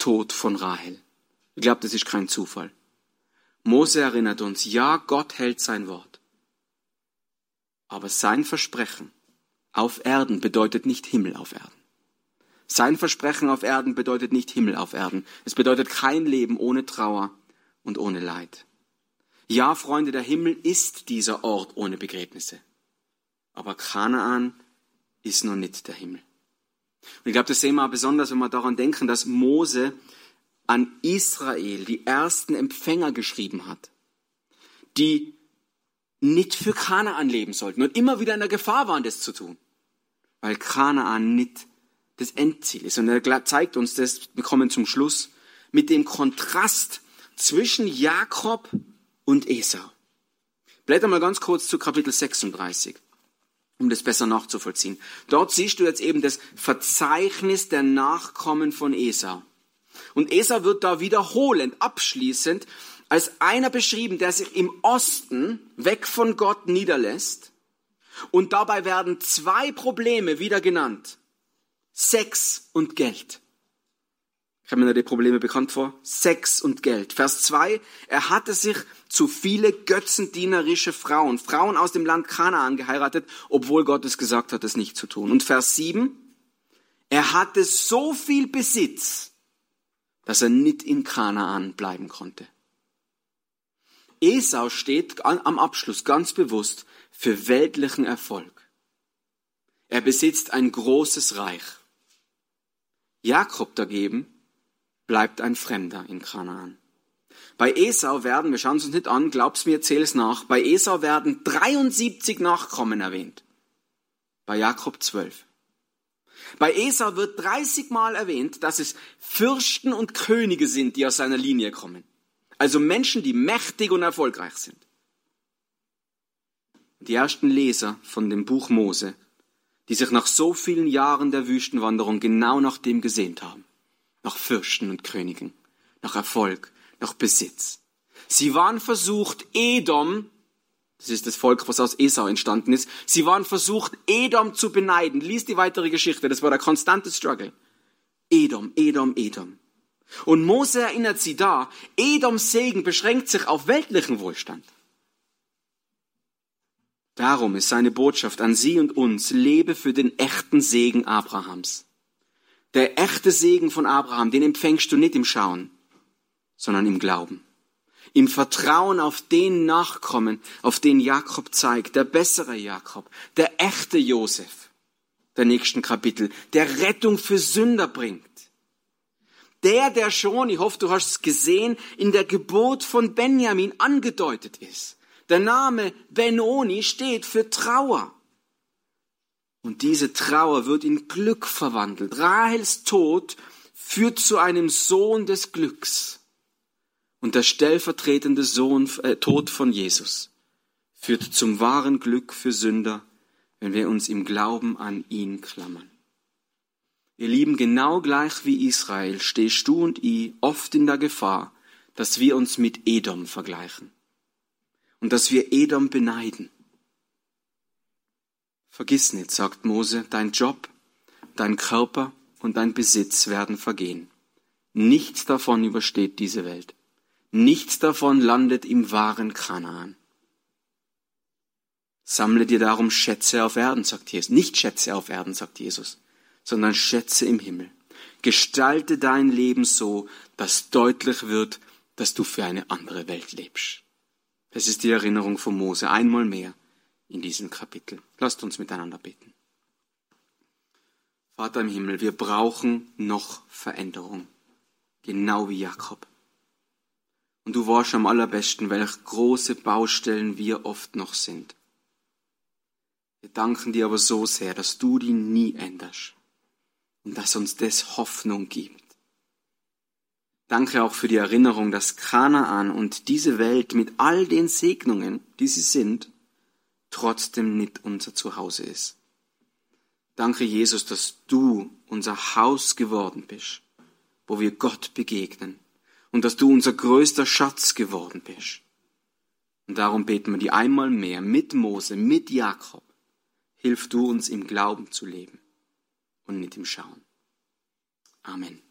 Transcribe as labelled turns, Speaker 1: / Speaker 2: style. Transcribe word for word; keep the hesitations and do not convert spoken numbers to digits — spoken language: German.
Speaker 1: Tod von Rahel. Ich glaube, das ist kein Zufall. Mose erinnert uns, ja, Gott hält sein Wort. Aber sein Versprechen auf Erden bedeutet nicht Himmel auf Erden. Sein Versprechen auf Erden bedeutet nicht Himmel auf Erden. Es bedeutet kein Leben ohne Trauer und ohne Leid. Ja, Freunde, der Himmel ist dieser Ort ohne Begräbnisse. Aber Kanaan ist noch nicht der Himmel. Und ich glaube, das sehen wir besonders, wenn wir daran denken, dass Mose an Israel die ersten Empfänger geschrieben hat, die nicht für Kanaan leben sollten und immer wieder in der Gefahr waren, das zu tun. Weil Kanaan nicht das Endziel ist. Und er zeigt uns das, wir kommen zum Schluss, mit dem Kontrast zwischen Jakob und Esau. Blätter mal ganz kurz zu Kapitel sechsunddreißig, um das besser nachzuvollziehen. Dort siehst du jetzt eben das Verzeichnis der Nachkommen von Esau. Und Esau wird da wiederholend, abschließend, als einer beschrieben, der sich im Osten weg von Gott niederlässt. Und dabei werden zwei Probleme wieder genannt. Sex und Geld. Kommen mir die Probleme bekannt vor? Sex und Geld. Vers zwei, er hatte sich zu viele götzendienerische Frauen, Frauen aus dem Land Kanaan geheiratet, obwohl Gott es gesagt hat, es nicht zu tun. Und Vers sieben, er hatte so viel Besitz, dass er nicht in Kanaan bleiben konnte. Esau steht am Abschluss ganz bewusst für weltlichen Erfolg. Er besitzt ein großes Reich. Jakob dagegen bleibt ein Fremder in Kanaan. Bei Esau werden, wir schauen es uns nicht an, glaub's mir, zähl es nach, bei Esau werden dreiundsiebzig Nachkommen erwähnt. Bei Jakob zwölf. Bei Esau wird dreißig Mal erwähnt, dass es Fürsten und Könige sind, die aus seiner Linie kommen. Also Menschen, die mächtig und erfolgreich sind. Die ersten Leser von dem Buch Mose, die sich nach so vielen Jahren der Wüstenwanderung genau nach dem gesehnt haben. Nach Fürsten und Königen, nach Erfolg, nach Besitz. Sie waren versucht, Edom, das ist das Volk, was aus Esau entstanden ist, sie waren versucht, Edom zu beneiden. Lies die weitere Geschichte, das war der konstante Struggle. Edom, Edom, Edom. Und Mose erinnert sie da, Edoms Segen beschränkt sich auf weltlichen Wohlstand. Darum ist seine Botschaft an sie und uns, lebe für den echten Segen Abrahams. Der echte Segen von Abraham, den empfängst du nicht im Schauen, sondern im Glauben. Im Vertrauen auf den Nachkommen, auf den Jakob zeigt, der bessere Jakob, der echte Josef, der nächsten Kapitel, der Rettung für Sünder bringt. Der, der schon, ich hoffe, du hast es gesehen, in der Geburt von Benjamin angedeutet ist. Der Name Benoni steht für Trauer. Und diese Trauer wird in Glück verwandelt. Rahels Tod führt zu einem Sohn des Glücks. Und der stellvertretende Sohn, äh, Tod von Jesus führt zum wahren Glück für Sünder, wenn wir uns im Glauben an ihn klammern. Ihr Lieben, genau gleich wie Israel stehst du und ich oft in der Gefahr, dass wir uns mit Edom vergleichen. Und dass wir Edom beneiden. Vergiss nicht, sagt Mose, dein Job, dein Körper und dein Besitz werden vergehen. Nichts davon übersteht diese Welt. Nichts davon landet im wahren Kanaan. Sammle dir darum Schätze auf Erden, sagt Jesus. Nicht Schätze auf Erden, sagt Jesus, sondern Schätze im Himmel. Gestalte dein Leben so, dass deutlich wird, dass du für eine andere Welt lebst. Das ist die Erinnerung von Mose, einmal mehr in diesem Kapitel. Lasst uns miteinander beten. Vater im Himmel, wir brauchen noch Veränderung, genau wie Jakob. Und du weißt am allerbesten, welche große Baustellen wir oft noch sind. Wir danken dir aber so sehr, dass du die nie änderst und dass uns das Hoffnung gibt. Danke auch für die Erinnerung, dass Kanaan und diese Welt mit all den Segnungen, die sie sind, trotzdem nicht unser Zuhause ist. Danke, Jesus, dass du unser Haus geworden bist, wo wir Gott begegnen und dass du unser größter Schatz geworden bist. Und darum beten wir dir einmal mehr mit Mose, mit Jakob. Hilf du uns im Glauben zu leben und nicht im Schauen. Amen.